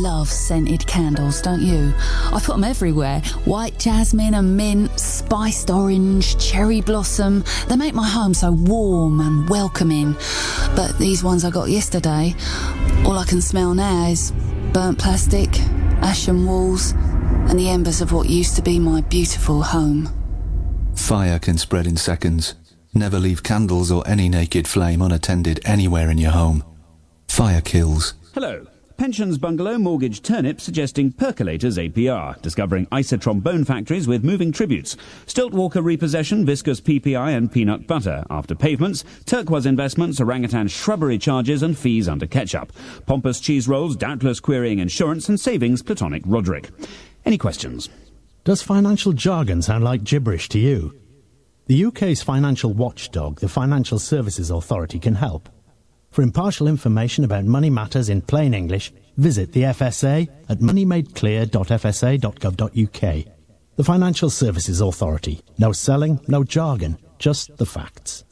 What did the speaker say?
love scented candles, don't you? I put them everywhere. White jasmine and mint, spiced orange, cherry blossom. They make my home so warm and welcoming. But these ones I got yesterday, all I can smell now is burnt plastic, ashen walls, and the embers of what used to be my beautiful home. Fire can spread in seconds. Never leave candles or any naked flame unattended anywhere in your home. Fire kills. Hello. Pensions Bungalow Mortgage Turnip suggesting Percolators APR, discovering isotrombone factories with moving tributes. Stiltwalker repossession, viscous PPI and peanut butter. After pavements, turquoise investments, orangutan shrubbery charges and fees under ketchup. Pompous cheese rolls, doubtless querying insurance and savings, platonic Roderick. Any questions? Does financial jargon sound like gibberish to you? The UK's financial watchdog, the Financial Services Authority, can help. For impartial information about money matters in plain English, visit the FSA at moneymadeclear.fsa.gov.uk. The Financial Services Authority. No selling, no jargon, just the facts.